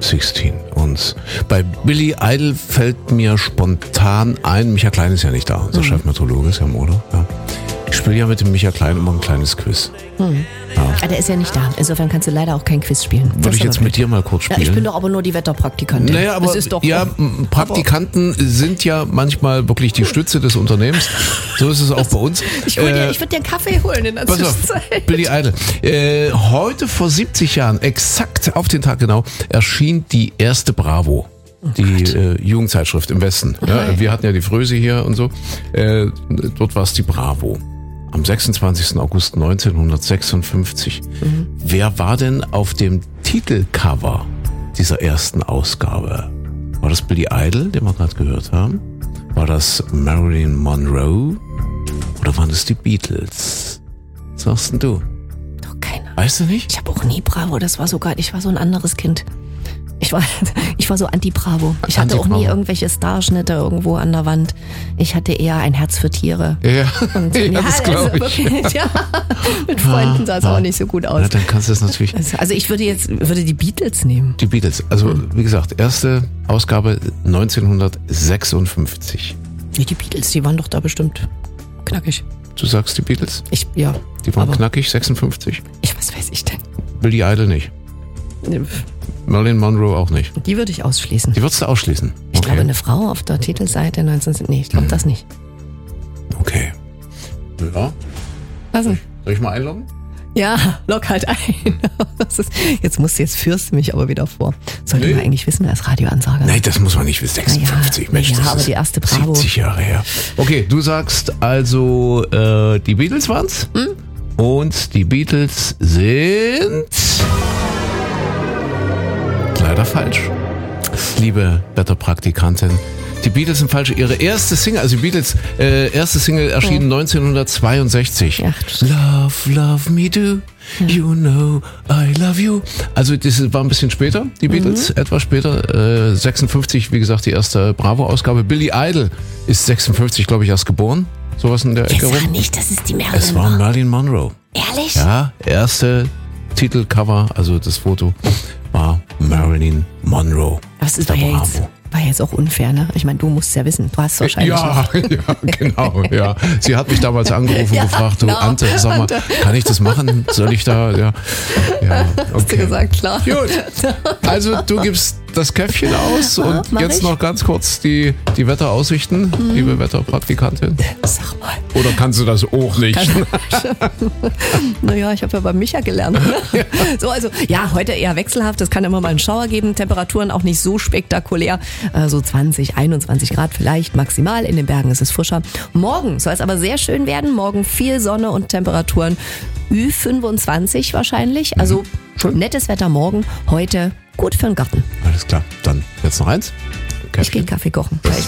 16. Und bei Billy Idol fällt mir spontan ein, Micha Klein ist ja nicht da, unser Chefmeteorologe ist ja im Urlaub. Ja. Ich spiele ja mit dem Micha Klein immer ein kleines Quiz. Ja, der ist ja nicht da. Insofern kannst du leider auch kein Quiz spielen. Würde ich jetzt mit dir mal kurz spielen? Ja, ich bin doch aber nur die Wetterpraktikantin. Naja, aber das ist doch Praktikanten sind ja manchmal wirklich die Stütze des Unternehmens. So ist es auch bei uns. Ich würde dir einen Kaffee holen in der Zwischenzeit. Billy Idol. Heute vor 70 Jahren, exakt auf den Tag genau, erschien die erste Bravo. Die Jugendzeitschrift im Westen. Ja, wir hatten ja die Fröse hier und so. Dort war es die Bravo. Am 26. August 1956. Wer war denn auf dem Titelcover dieser ersten Ausgabe? War das Billy Idol, den wir gerade gehört haben? War das Marilyn Monroe? Oder waren das die Beatles? Was sagst denn du? Doch keiner. Weißt du nicht? Ich habe auch nie Bravo. Ich war so ein anderes Kind. Ich war so anti-Bravo. Ich hatte auch nie irgendwelche Starschnitte irgendwo an der Wand. Ich hatte eher ein Herz für Tiere. Ja, und, das glaube ich. Wirklich, ja, mit Freunden sah es auch nicht so gut aus. Ja, dann kannst du es natürlich... Also ich würde die Beatles nehmen. Die Beatles. Also wie gesagt, erste Ausgabe 1956. Nee, die Beatles, die waren doch da bestimmt knackig. Du sagst die Beatles? Ja. Die waren knackig, 56? Was weiß ich denn? Billy Idol nicht. Marilyn Monroe auch nicht. Die würde ich ausschließen. Die würdest du ausschließen? Ich glaube, eine Frau auf der Titelseite 19... Nee, ich glaube das nicht. Okay. Ja. Also. Soll ich mal einloggen? Ja, log halt ein. Jetzt führst du mich aber wieder vor. Sollte man eigentlich wissen als Radioansager. Nein, das muss man nicht wissen. 56, Mensch, das aber ist die erste Bravo. 70 Jahre her. Okay, du sagst also, die Beatles waren's? Und die Beatles sind... leider falsch. Liebe Wetterpraktikantin, die Beatles sind falsch. Ihre erste Single, also die Beatles erste Single erschien 1962. Ach, Love, love me do, you know I love you. Also das war ein bisschen später, die Beatles, etwas später. 56, wie gesagt, die erste Bravo-Ausgabe. Billy Idol ist 56, glaube ich, erst geboren. Sowas in der Ecke rum. Sag nicht, das ist die Marilyn. Es war Marilyn Monroe. Ehrlich? Ja, erste Titelcover, also das Foto war Marilyn Monroe. Das ist doch war jetzt auch unfair, ne? Ich meine, du musst es ja wissen. Du hast es wahrscheinlich. Ja, genau, ja. Sie hat mich damals angerufen und gefragt, du Ante, sag mal, kann ich das machen? Soll ich da, ja. Okay. Hast du gesagt, klar. Gut. Also du gibst das Käffchen aus und jetzt noch ganz kurz die Wetteraussichten, liebe Wetterpraktikantin. Sag mal. Oder kannst du das auch nicht? Naja, ich habe ja bei Micha gelernt. Ne? So, also, ja, heute eher wechselhaft. Es kann immer mal einen Schauer geben. Temperaturen auch nicht so spektakulär. So 20, 21 Grad vielleicht maximal. In den Bergen ist es frischer. Morgen soll es aber sehr schön werden. Morgen viel Sonne und Temperaturen Ü25 wahrscheinlich. Also nettes Wetter morgen. Heute gut für den Garten. Alles klar. Dann jetzt noch eins. Ich gehe Kaffee kochen.